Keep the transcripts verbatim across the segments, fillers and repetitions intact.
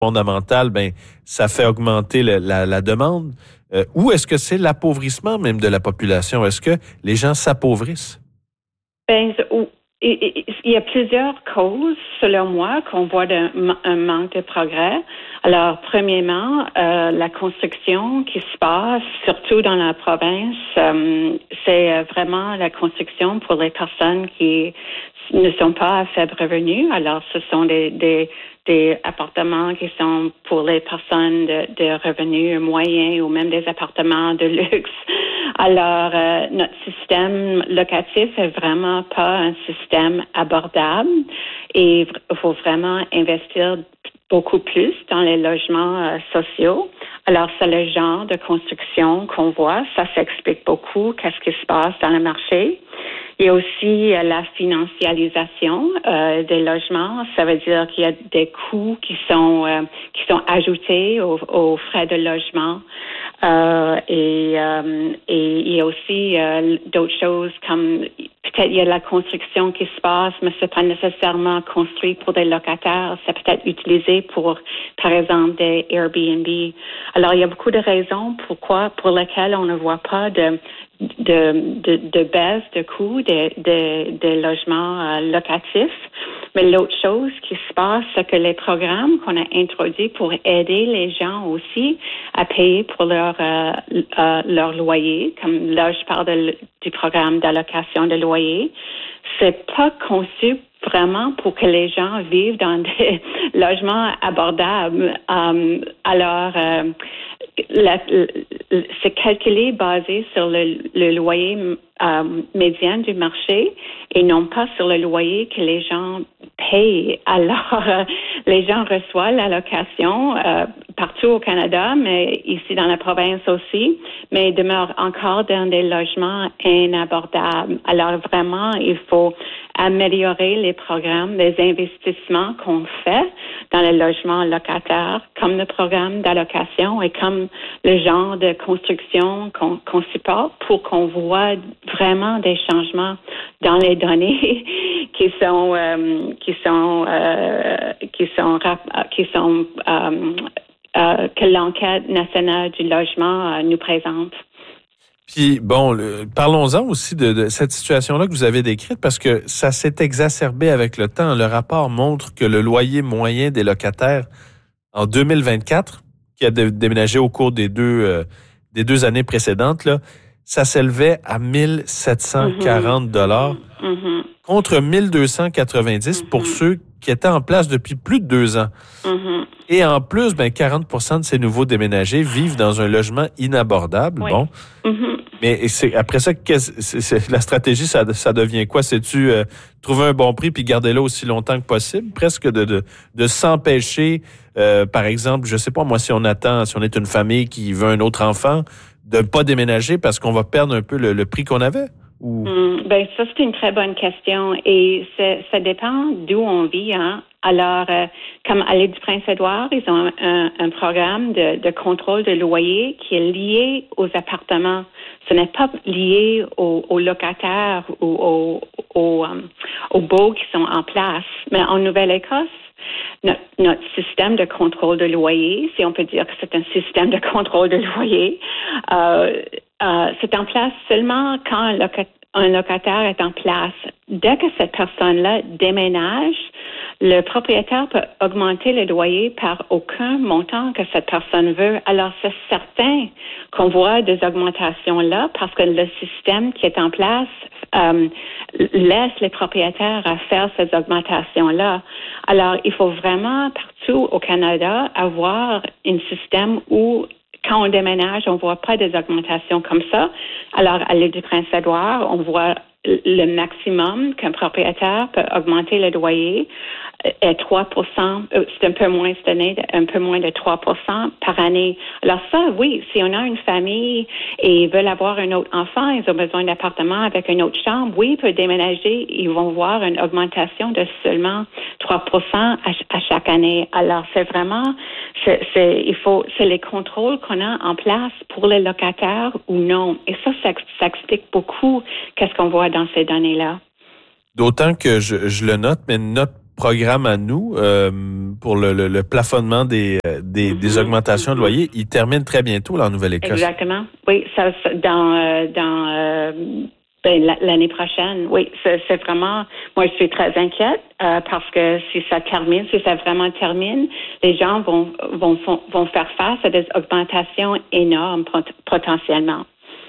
fondamentale, ben ça fait augmenter le, la, la demande. Euh, ou est-ce que c'est l'appauvrissement même de la population? Est-ce que les gens s'appauvrissent? Ben, il y a plusieurs causes, selon moi, qu'on voit de, un manque de progrès. Alors, premièrement, euh, la construction qui se passe, surtout dans la province, euh, c'est vraiment la construction pour les personnes qui ne sont pas à faible revenu. Alors, ce sont des, des, des appartements qui sont pour les personnes de, de revenus moyens ou même des appartements de luxe. Alors, euh, notre système locatif est vraiment pas un système abordable et il faut vraiment investir beaucoup plus dans les logements euh, sociaux. Alors, c'est le genre de construction qu'on voit. Ça s'explique beaucoup qu'est-ce qui se passe dans le marché. Il y a aussi euh, la financiarisation euh, des logements. Ça veut dire qu'il y a des coûts qui sont euh, qui sont ajoutés aux, aux frais de logement. Euh, et, euh, et il y a aussi euh, d'autres choses comme peut-être il y a de la construction qui se passe, mais c'est pas nécessairement construit pour des locataires. C'est peut-être utilisé pour, par exemple, des Airbnb. Alors, il y a beaucoup de raisons pourquoi, pour lesquelles on ne voit pas de de, de, de baisse de coûts des de, de logements euh, locatifs. Mais l'autre chose qui se passe, c'est que les programmes qu'on a introduits pour aider les gens aussi à payer pour leur euh, euh, leur loyer, comme là je parle de, du programme d'allocation de loyer, c'est pas conçu vraiment pour que les gens vivent dans des logements abordables. Um, alors, euh, la, la, c'est calculé basé sur le, le loyer euh, médian du marché et non pas sur le loyer que les gens payent. Alors, euh, les gens reçoivent l'allocation euh, partout au Canada, mais ici dans la province aussi, mais ils demeurent encore dans des logements inabordables. Alors, vraiment, il faut améliorer les programmes, les investissements qu'on fait dans les logements locataires, comme le programme d'allocation et comme le genre de construction qu'on, qu'on supporte pour qu'on voit vraiment des changements dans les données qui sont euh, qui sont euh, qui sont qui sont euh, euh, que l'enquête nationale du logement euh, nous présente. Puis, bon, le, parlons-en aussi de, de cette situation-là que vous avez décrite, parce que ça s'est exacerbé avec le temps. Le rapport montre que le loyer moyen des locataires en deux mille vingt-quatre, qui a déménagé au cours des deux, euh, des deux années précédentes, là, ça s'élevait à mille sept cent quarante dollars mm-hmm. contre mille deux cent quatre-vingt-dix mm-hmm. pour ceux qui étaient en place depuis plus de deux ans. Mm-hmm. Et en plus, ben, quarante pour cent de ces nouveaux déménagés vivent dans un logement inabordable. Oui. Bon. Mm-hmm. Mais c'est, après ça, c'est, c'est, la stratégie, ça, ça devient quoi? C'est-tu euh, trouver un bon prix puis garder là aussi longtemps que possible? Presque de, de, de s'empêcher, euh, par exemple, je sais pas, moi, si on attend, si on est une famille qui veut un autre enfant, de ne pas déménager parce qu'on va perdre un peu le, le prix qu'on avait? Ou... Mmh, ben ça, c'est une très bonne question. Et ça dépend d'où on vit, hein. Alors, euh, comme à l'île du Prince-Édouard, ils ont un, un programme de, de contrôle de loyer qui est lié aux appartements. Ce n'est pas lié aux, aux locataires ou aux, aux, um, aux baux qui sont en place. Mais en Nouvelle-Écosse, notre, notre système de contrôle de loyer, si on peut dire que c'est un système de contrôle de loyer, euh, euh, c'est en place seulement quand un locataire un locataire est en place. Dès que cette personne-là déménage, le propriétaire peut augmenter le loyer par aucun montant que cette personne veut. Alors, c'est certain qu'on voit des augmentations là parce que le système qui est en place euh, laisse les propriétaires à faire ces augmentations-là. Alors, il faut vraiment partout au Canada avoir un système où quand on déménage, on ne voit pas des augmentations comme ça. Alors, à l'île du Prince-Édouard, on voit le maximum qu'un propriétaire peut augmenter le loyer est trois pour cent. C'est un peu moins cette année, un peu moins de trois pour cent par année. Alors ça, oui, si on a une famille et ils veulent avoir un autre enfant, ils ont besoin d'appartement avec une autre chambre, oui, ils peuvent déménager, ils vont voir une augmentation de seulement trois pour cent à, à chaque année. Alors c'est vraiment, c'est, c'est, il faut, c'est les contrôles qu'on a en place pour les locataires ou non. Et ça, ça, ça explique beaucoup qu'est-ce qu'on voit dans ces données-là. D'autant que je, je le note, mais notre programme à nous euh, pour le, le, le plafonnement des, des, mm-hmm. des augmentations de loyer, il termine très bientôt là, en Nouvelle-Écosse. Exactement. Oui, ça, ça dans euh, dans euh, ben, l'année prochaine. Oui, c'est, c'est vraiment. Moi, je suis très inquiète euh, parce que si ça termine, si ça vraiment termine, les gens vont vont vont faire face à des augmentations énormes potentiellement.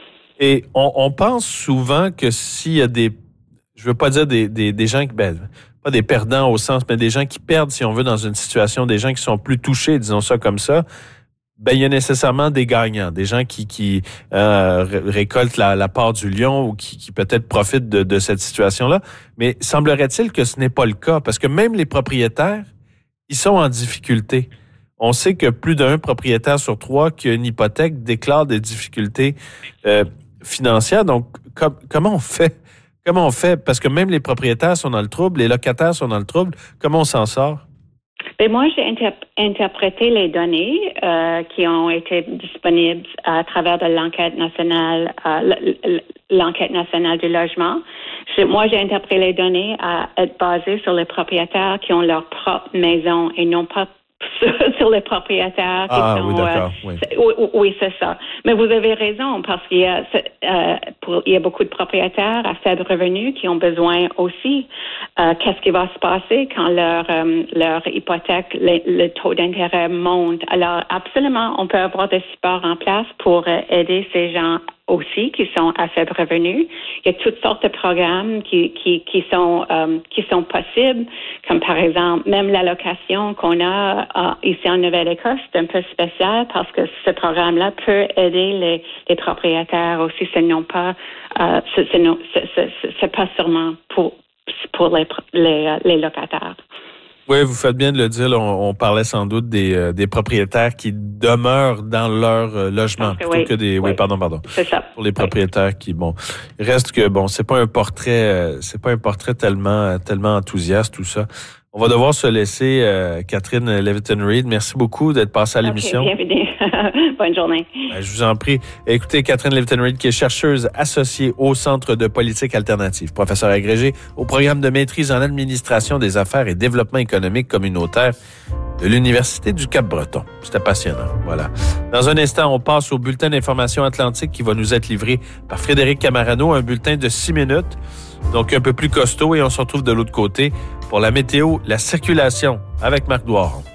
Et on, on pense souvent que s'il y a des, je veux pas dire des des, des gens qui ben, pas des perdants au sens, mais des gens qui perdent, si on veut, dans une situation, des gens qui sont plus touchés, disons ça comme ça, ben il y a nécessairement des gagnants, des gens qui qui euh, récoltent la, la part du lion ou qui, qui peut-être profitent de, de cette situation-là. Mais semblerait-il que ce n'est pas le cas, parce que même les propriétaires, ils sont en difficulté. On sait que plus d'un propriétaire sur trois qui a une hypothèque déclare des difficultés euh, financières. Donc, com- comment on fait? Comment on fait? Parce que même les propriétaires sont dans le trouble, les locataires sont dans le trouble. Comment on s'en sort? Bien, moi, j'ai interp- interprété les données euh, qui ont été disponibles à travers de l'enquête nationale, euh, l'enquête nationale du logement. Je, moi, j'ai interprété les données à être basées sur les propriétaires qui ont leur propre maison et non pas sur les propriétaires qui ah, sont... oui, d'accord. Euh, oui. C'est, oui, oui, c'est ça. Mais vous avez raison, parce qu'il y a, euh, pour, il y a beaucoup de propriétaires à faible revenu qui ont besoin aussi. Euh, qu'est-ce qui va se passer quand leur, euh, leur hypothèque, le, le taux d'intérêt monte? Alors, absolument, on peut avoir des supports en place pour euh, aider ces gens aussi qui sont à faible revenu. Il y a toutes sortes de programmes qui qui qui sont euh, qui sont possibles, comme par exemple même l'allocation qu'on a euh, ici en Nouvelle-Écosse, c'est un peu spécial parce que ce programme-là peut aider les, les propriétaires aussi, c'est non pas euh, c'est, c'est, non, c'est, c'est, c'est pas seulement pour pour les les, les locataires. Oui, vous faites bien de le dire. Là, on, on parlait sans doute des, euh, des propriétaires qui demeurent dans leur euh, logement plutôt oui, que des. Oui, oui, pardon, pardon. C'est ça. Pour les propriétaires oui. qui, bon, il reste que bon, c'est pas un portrait, euh, c'est pas un portrait tellement, tellement enthousiaste tout ça. On va devoir se laisser, euh, Catherine Leviton-Reid. Merci beaucoup d'être passée à l'émission. Okay, bienvenue. Bonne journée. Ben, je vous en prie. Écoutez, Catherine Leviton-Reid, qui est chercheuse associée au Centre de politique alternative, professeure agrégée au programme de maîtrise en administration des affaires et développement économique communautaire de l'Université du Cap-Breton. C'était passionnant. Voilà. Dans un instant, on passe au bulletin d'information atlantique qui va nous être livré par Frédéric Camarano, un bulletin de six minutes, donc un peu plus costaud, et on se retrouve de l'autre côté pour la météo, la circulation avec Marc Douaron.